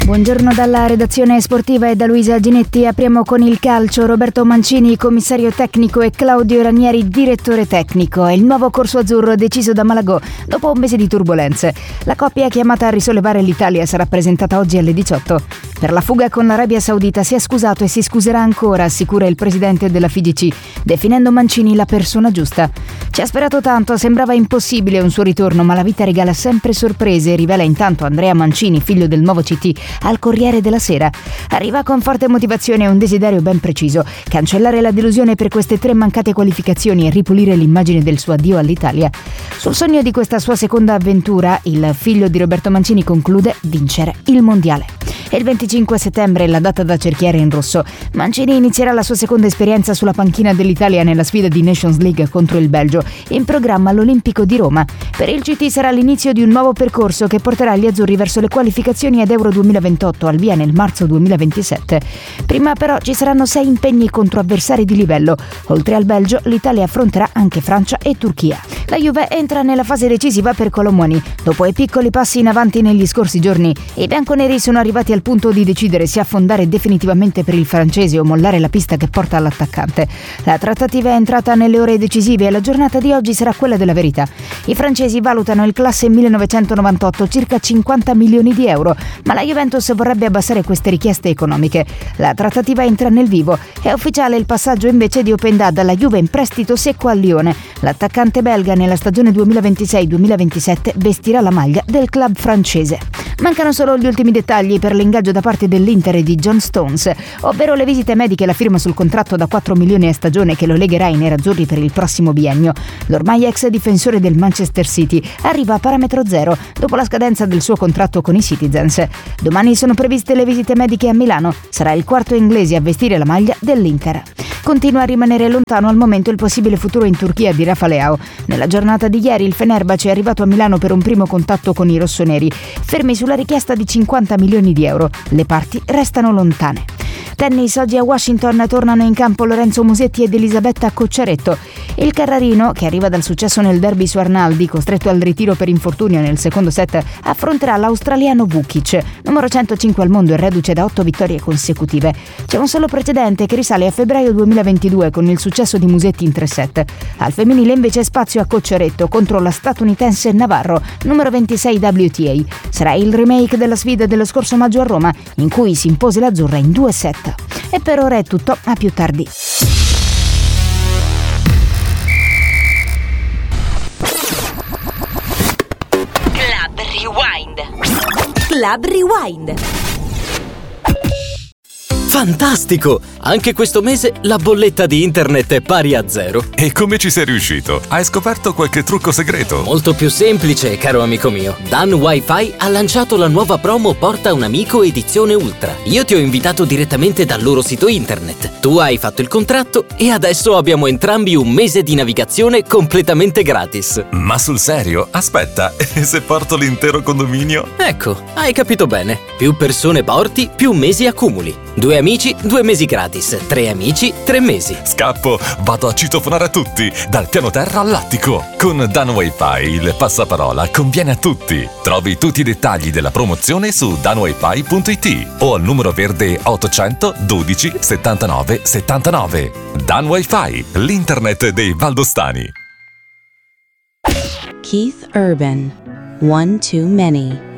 Buongiorno dalla redazione sportiva e da Luisa Ginetti. Apriamo con il calcio. Roberto Mancini, commissario tecnico, e Claudio Ranieri, direttore tecnico. È il nuovo corso azzurro deciso da Malagò dopo un mese di turbolenze. La coppia chiamata a risollevare l'Italia sarà presentata oggi alle 18. Per la fuga con l'Arabia Saudita si è scusato e si scuserà ancora, assicura il presidente della FIGC, definendo Mancini la persona giusta. Ci ha sperato tanto, sembrava impossibile un suo ritorno, ma la vita regala sempre sorprese, rivela intanto Andrea Mancini, figlio del nuovo CT, al Corriere della Sera. Arriva con forte motivazione e un desiderio ben preciso: cancellare la delusione per queste 3 mancate qualificazioni e ripulire l'immagine del suo addio all'Italia. Sul sogno di questa sua seconda avventura, il figlio di Roberto Mancini conclude: vincere il mondiale. E il 25 settembre è la data da cerchiare in rosso. Mancini inizierà la sua seconda esperienza sulla panchina dell'Italia nella sfida di Nations League contro il Belgio, in programma all'Olimpico di Roma. Per il CT sarà l'inizio di un nuovo percorso che porterà gli azzurri verso le qualificazioni ad Euro 2028, al via nel marzo 2027. Prima però ci saranno 6 impegni contro avversari di livello. Oltre al Belgio, l'Italia affronterà anche Francia e Turchia. La Juve entra nella fase decisiva per Colomoni. Dopo i piccoli passi in avanti negli scorsi giorni, i bianconeri sono arrivati al punto di decidere se affondare definitivamente per il francese o mollare la pista che porta all'attaccante. La trattativa è entrata nelle ore decisive e la giornata di oggi sarà quella della verità. I francesi valutano il classe 1998 circa 50 milioni di euro, ma la Juventus vorrebbe abbassare queste richieste economiche. La trattativa entra nel vivo. È ufficiale il passaggio invece di Openda dalla Juve in prestito secco al Lione. L'attaccante belga nella stagione 2026-2027 vestirà la maglia del club francese. Mancano solo gli ultimi dettagli per l'ingaggio da parte dell'Inter e di John Stones, ovvero le visite mediche e la firma sul contratto da 4 milioni a stagione che lo legherà ai nerazzurri per il prossimo biennio. L'ormai ex difensore del Manchester City arriva a parametro zero dopo la scadenza del suo contratto con i Citizens. Domani sono previste le visite mediche a Milano. Sarà il quarto inglese a vestire la maglia dell'Inter. Continua a rimanere lontano al momento il possibile futuro in Turchia di Rafa Leao. Nella giornata di ieri il Fenerbahce è arrivato a Milano per un primo contatto con i rossoneri, fermi sulla richiesta di 50 milioni di euro. Le parti restano lontane. Tennis, oggi a Washington tornano in campo Lorenzo Musetti ed Elisabetta Cocciaretto. Il Carrarino, che arriva dal successo nel derby su Arnaldi, costretto al ritiro per infortunio nel secondo set, affronterà l'australiano Vukic, numero 105 al mondo e reduce da 8 vittorie consecutive. C'è un solo precedente che risale a febbraio 2022 con il successo di Musetti in 3 set. Al femminile invece spazio a Cocciaretto contro la statunitense Navarro, numero 26 WTA. Sarà il remake della sfida dello scorso maggio a Roma, in cui si impose l'azzurra in 2 set. E per ora è tutto, a più tardi. Club Rewind. Club Rewind. Fantastico! Anche questo mese la bolletta di internet è pari a 0. E come ci sei riuscito? Hai scoperto qualche trucco segreto? Molto più semplice, caro amico mio. Dan Wi-Fi ha lanciato la nuova promo Porta un amico edizione Ultra. Io ti ho invitato direttamente dal loro sito internet. Tu hai fatto il contratto e adesso abbiamo entrambi un mese di navigazione completamente gratis. Ma sul serio? Aspetta, e se porto l'intero condominio? Ecco, hai capito bene. Più persone porti, più mesi accumuli. 2 amici, 2 mesi gratis. 3 amici, 3 mesi. Scappo, vado a citofonare a tutti, dal piano terra all'attico. Con Dan Wi-Fi il passaparola conviene a tutti. Trovi tutti i dettagli della promozione su danwifi.it o al numero verde 800 12 79 79. Dan Wi-Fi, l'internet dei valdostani. Keith Urban, One Too Many.